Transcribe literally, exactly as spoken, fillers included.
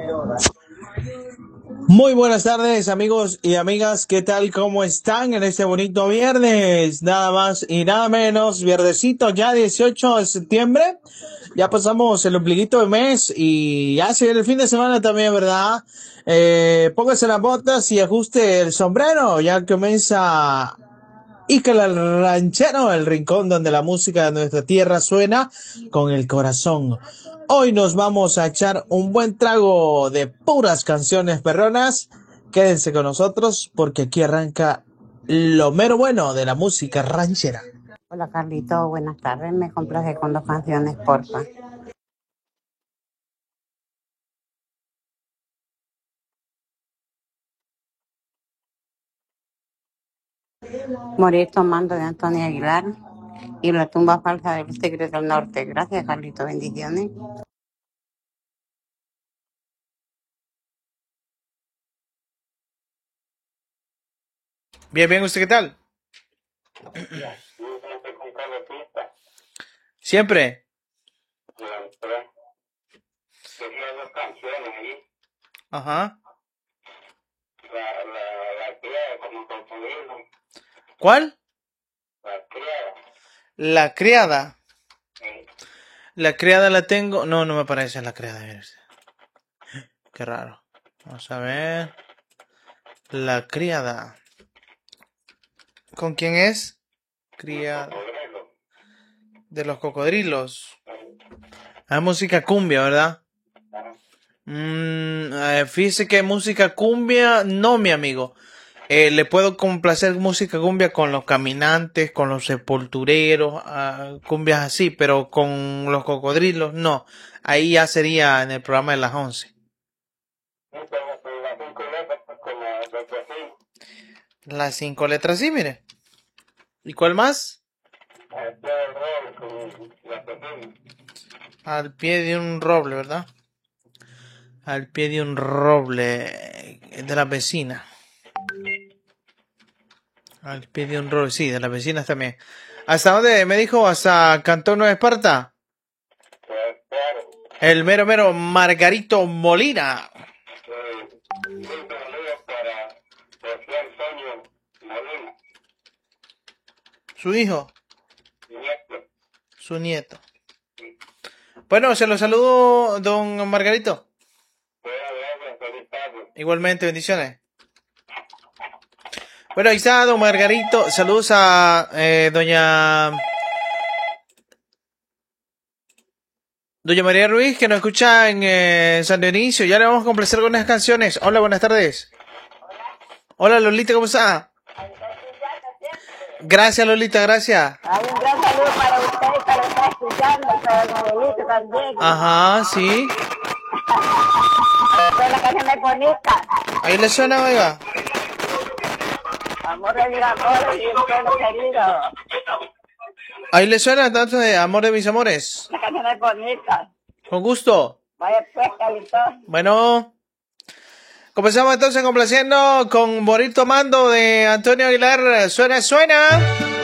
Muy buenas tardes, amigos y amigas, ¿qué tal? ¿Cómo están en este bonito viernes? Nada más y nada menos, vierdecito ya dieciocho de septiembre, ya pasamos el ombliguito de mes y ya se viene el fin de semana también, ¿verdad? Eh, póngase las botas y ajuste el sombrero, ya comienza Ícala el Ranchero, el rincón donde la música de nuestra tierra suena con el corazón. Hoy nos vamos a echar un buen trago de puras canciones perronas. Quédense con nosotros porque aquí arranca lo mero bueno de la música ranchera. Hola Carlito, buenas tardes. Me complace con dos canciones, porfa. Morir tomando de Antonio Aguilar y La tumba falsa del Secreto del Norte. Gracias, Carlito. Bendiciones. Bien, bien, ¿usted qué tal? Siempre. Ajá. La, la, la criada como cocodrilo. ¿Cuál? La criada. La criada. Sí. La criada la tengo. No, no me parece la criada. Qué raro. Vamos a ver. La criada. ¿Con quién es? Criada. De los cocodrilos. Es música cumbia, ¿verdad? Mm, eh, fíjese que música cumbia, no, mi amigo. Eh, le puedo complacer música cumbia con los caminantes, con los sepultureros, uh, cumbias así, pero con los cocodrilos, no. Ahí ya sería en el programa de las once. Las cinco letras, sí, mire. ¿Y cuál más? Al pie de un roble, ¿verdad? Al pie de un roble de la vecina. Al pie de un roble, sí, de las vecinas también. ¿Hasta dónde me dijo? ¿Hasta Cantón Nueva Esparta? El mero mero Margarito Molina. ¿Su hijo? Su nieto. Bueno, se lo saludo, don Margarito. Igualmente, bendiciones. Bueno, ahí está, don Margarito. Saludos a eh, doña... Doña María Ruiz, que nos escucha en eh, San Dionisio. Ya le vamos a complacer con unas canciones. Hola, buenas tardes. Hola, Lolita, ¿cómo está? Gracias, Lolita, gracias. Hay un gran saludo para usted y para estar escuchando, para Noelito también. Ajá, sí. Esta es la canción es bonita. Ahí le suena, oiga. Amor de mis amores y un pueblo querido. Ahí le suena tanto de Amor de mis amores. La canción es bonita. Con gusto. Vaya pues, Carlito. Bueno. Comenzamos entonces complaciendo con Morir tomando de Antonio Aguilar. Suena, suena.